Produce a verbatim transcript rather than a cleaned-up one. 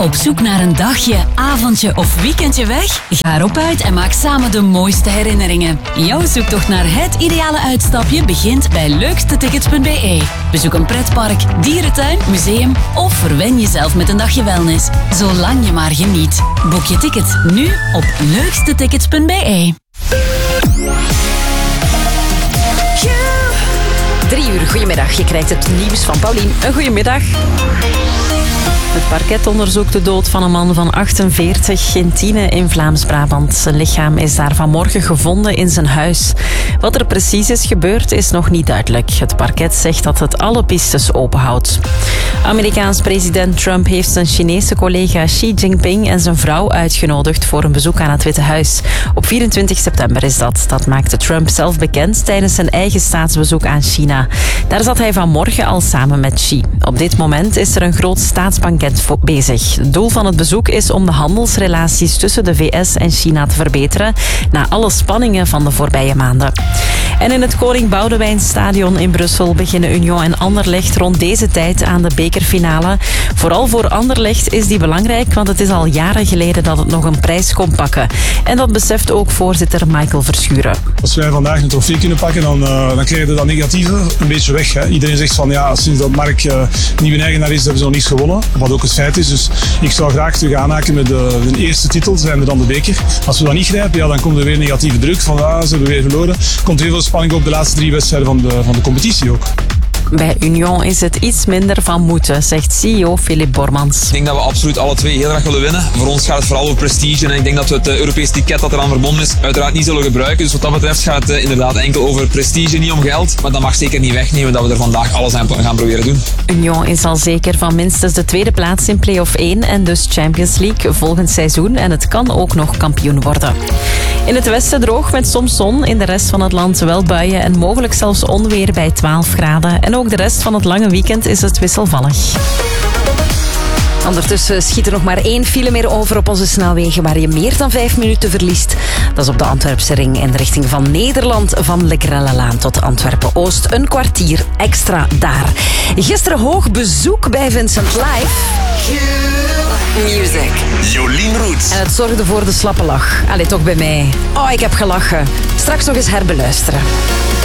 Op zoek naar een dagje, avondje of weekendje weg? Ga erop uit en maak samen de mooiste herinneringen. Jouw zoektocht naar het ideale uitstapje begint bij leukstetickets punt b e. Bezoek een pretpark, dierentuin, museum of verwen jezelf met een dagje wellness. Zolang je maar geniet. Boek je ticket nu op leukstetickets punt b e. Drie uur, goedemiddag. Je krijgt het nieuws van Paulien. Een goedemiddag. Het parket onderzoekt de dood van een man van achtenveertig in Tiene in Vlaams-Brabant. Zijn lichaam is daar vanmorgen gevonden in zijn huis. Wat er precies is gebeurd is nog niet duidelijk. Het parket zegt dat het alle pistes openhoudt. Amerikaans president Trump heeft zijn Chinese collega Xi Jinping en zijn vrouw uitgenodigd voor een bezoek aan het Witte Huis. Op vierentwintig september is dat. Dat maakte Trump zelf bekend tijdens zijn eigen staatsbezoek aan China. Daar zat hij vanmorgen al samen met Xi. Op dit moment is er een groot staatsbanket bezig. Het doel van het bezoek is om de handelsrelaties tussen de V S en China te verbeteren na alle spanningen van de voorbije maanden. En in het Koning Boudewijnstadion in Brussel beginnen Union en Anderlecht rond deze tijd aan de bekerfinale. Vooral voor Anderlecht is die belangrijk, want het is al jaren geleden dat het nog een prijs kon pakken. En dat beseft ook voorzitter Michael Verschuren. Als wij vandaag een trofee kunnen pakken, dan, uh, dan krijg je dat negatieve een beetje weg. Hè. Iedereen zegt van ja, sinds dat Mark uh, nieuwe eigenaar is, hebben ze nog niets gewonnen. Wat ook het feit is. Dus ik zou graag terug aanhaken met de, de eerste titel, zijn er dan de beker. Als we dat niet grijpen, ja, dan komt er weer negatieve druk van ah, ze hebben weer verloren. Er komt heel veel spanning op de laatste drie wedstrijden van de, van de competitie ook. Bij Union is het iets minder van moeten, zegt C E O Philip Bormans. Ik denk dat we absoluut alle twee heel graag willen winnen. Voor ons gaat het vooral over prestige en ik denk dat we het Europese ticket dat eraan verbonden is uiteraard niet zullen gebruiken. Dus wat dat betreft gaat het inderdaad enkel over prestige, niet om geld. Maar dat mag zeker niet wegnemen dat we er vandaag alles aan gaan proberen doen. Union is al zeker van minstens de tweede plaats in play-off één en dus Champions League volgend seizoen. En het kan ook nog kampioen worden. In het westen droog met soms zon, in de rest van het land wel buien en mogelijk zelfs onweer bij twaalf graden. En ook de rest van het lange weekend is het wisselvallig. Ondertussen schiet er nog maar één file meer over op onze snelwegen waar je meer dan vijf minuten verliest. Dat is op de Antwerpse ring in de richting van Nederland van Le Grellelaan tot Antwerpen-Oost. Een kwartier extra daar. Gisteren hoog bezoek bij Vincent Live. Music. Jolien Roets. En het zorgde voor de slappe lach. Allee, toch bij mij. Oh, ik heb gelachen. Straks nog eens herbeluisteren.